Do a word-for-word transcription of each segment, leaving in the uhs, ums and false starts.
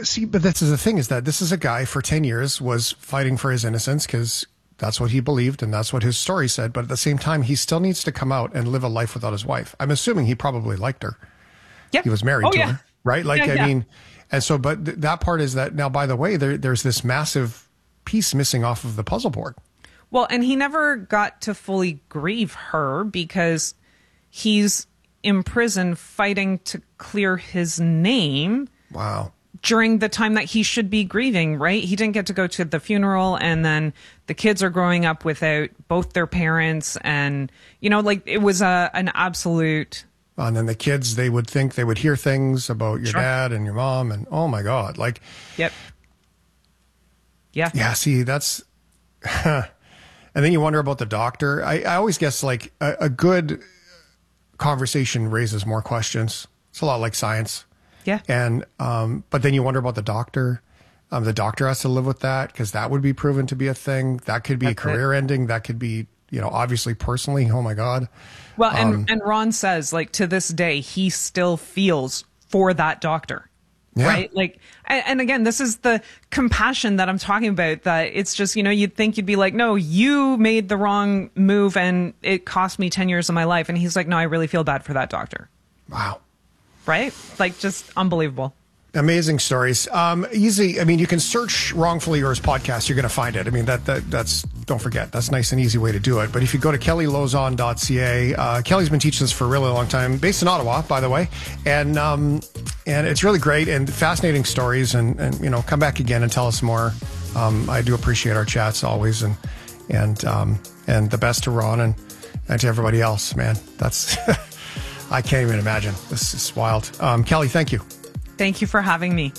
see, but this is the thing, is that this is a guy for ten years was fighting for his innocence because that's what he believed and that's what his story said. But at the same time, he still needs to come out and live a life without his wife. I'm assuming he probably liked her. Yeah. He was married oh, to yeah. her, right? Like, yeah, I yeah. mean, and so, but th- that part is that now, by the way, there, there's this massive piece missing off of the puzzle board. Well, and he never got to fully grieve her because he's in prison fighting to clear his name. Wow. During the time that he should be grieving, right? He didn't get to go to the funeral, and then the kids are growing up without both their parents, and, you know, like, it was a, an absolute... And then the kids, they would think, they would hear things about your Sure. dad and your mom, and oh my God, like... Yep. Yeah. Yeah, see, that's... and then you wonder about the doctor. I, I always guess, like, a, a good conversation raises more questions. It's a lot like science. Yeah. And, um, but then you wonder about the doctor. Um, the doctor has to live with that because that would be proven to be a thing. That could be That's a career it. ending. That could be, you know, obviously personally. Oh my God. Well, and, Um, and Ron says, like, to this day, he still feels for that doctor. Yeah. Right? Like, and, and again, this is the compassion that I'm talking about, that it's just, you know, you'd think you'd be like, no, you made the wrong move and it cost me ten years of my life. And he's like, no, I really feel bad for that doctor. Wow. Right? Like, just unbelievable. Amazing stories. Um, easy. I mean, you can search Wrongfully Yours podcast. You're going to find it. I mean, that, that that's, don't forget, that's a nice and easy way to do it. But if you go to kelly lozon dot c a, uh, Kelly's been teaching this for a really long time, based in Ottawa, by the way. And, um, and it's really great and fascinating stories, and, and, you know, come back again and tell us more. Um, I do appreciate our chats always, and, and, um, and the best to Ron and, and to everybody else, man. That's, I can't even imagine. This is wild. Um, Kelly, thank you. Thank you for having me.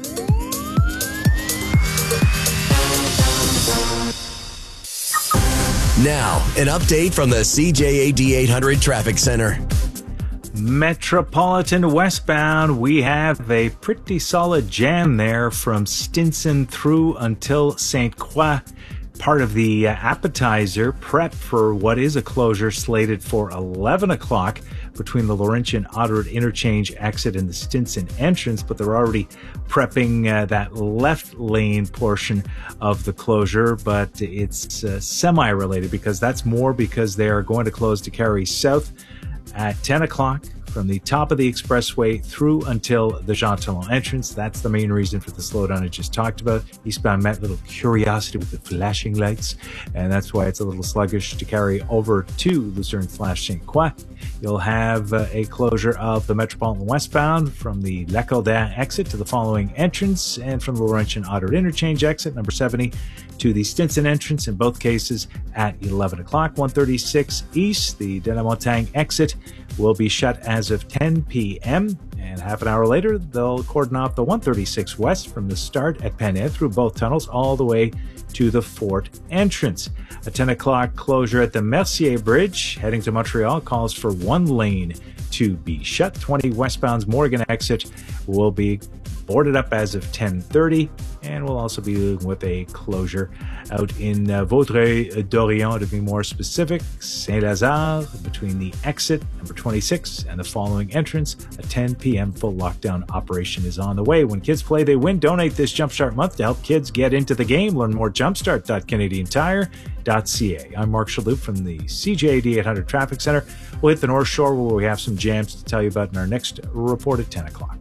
Now, an update from the C J A D eight hundred Traffic Center. Metropolitan westbound, we have a pretty solid jam there from Stinson through until Sainte Croix. Part of the uh, appetizer prep for what is a closure slated for eleven o'clock between the Laurentian Autoroute interchange exit and the Stinson entrance, but they're already prepping uh, that left lane portion of the closure, but it's uh, semi-related because that's more because they are going to close to Carrie South at ten o'clock from the top of the expressway through until the Jean Talon entrance. That's the main reason for the slowdown I just talked about. Eastbound met a little curiosity with the flashing lights, and that's why it's a little sluggish to carry over to Lucerne slash Sainte Croix. You'll have uh, a closure of the Metropolitan westbound from the Lacordaire exit to the following entrance, and from the Laurentian Autoroute interchange exit, number seventy, to the Stinson entrance, in both cases at eleven o'clock. one thirty-six East, the De La Montagne exit, will be shut as of ten p.m. And half an hour later, they'll cordon off the one thirty-six West from the start at Pennet through both tunnels all the way to the Fort entrance. A ten o'clock closure at the Mercier Bridge heading to Montreal calls for one lane to be shut. twenty westbound's Morgan exit will be boarded up as of ten thirty, and we'll also be dealing with a closure out in uh, Vaudreuil-Dorion, to be more specific, Saint-Lazare, between the exit number twenty-six and the following entrance. A ten p.m. full lockdown operation is on the way. When kids play, they win. Donate this Jumpstart month to help kids get into the game. Learn more jumpstart dot canadian tire dot c a. I'm Mark Shalhoub from the C J A D eight hundred Traffic Center. We'll hit the North Shore, where we have some jams to tell you about in our next report at ten o'clock.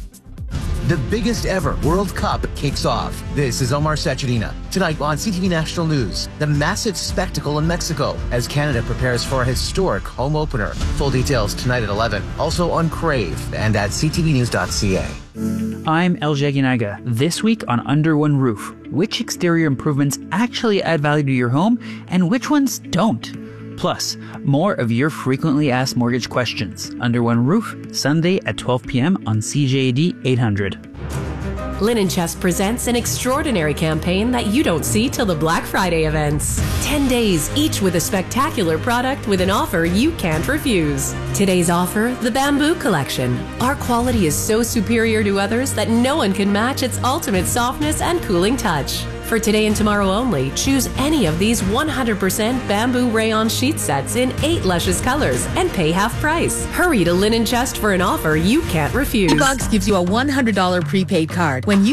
The biggest ever World Cup kicks off. This is Omar Sachedina. Tonight on C T V National News, the massive spectacle in Mexico as Canada prepares for a historic home opener. Full details tonight at eleven. Also on Crave and at c t v news dot c a. I'm El Jaginaga. This week on Under One Roof, which exterior improvements actually add value to your home and which ones don't? Plus, more of your frequently asked mortgage questions. Under One Roof, Sunday at twelve p.m. on C J A D eight hundred. Linen Chest presents an extraordinary campaign that you don't see till the Black Friday events. ten days, each with a spectacular product with an offer you can't refuse. Today's offer, the Bamboo Collection. Our quality is so superior to others that no one can match its ultimate softness and cooling touch. For today and tomorrow only, choose any of these one hundred percent bamboo rayon sheet sets in eight luscious colors and pay half price. Hurry to Linen Chest for an offer you can't refuse. Box gives you a one hundred dollars prepaid card when you